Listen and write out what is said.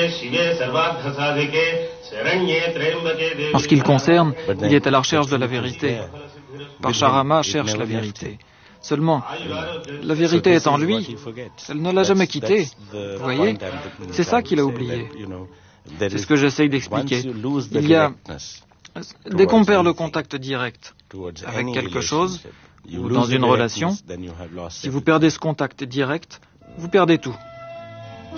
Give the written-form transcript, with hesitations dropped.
En ce qui le concerne, il est à la recherche de la vérité. Parsharama cherche la vérité. Seulement, la vérité est en lui. Elle ne l'a jamais quitté. Vous voyez? C'est ça qu'il a oublié. C'est ce que j'essaye d'expliquer. Il y a... Dès qu'on perd le contact direct avec quelque chose, ou dans une relation, si vous perdez ce contact direct, vous perdez tout.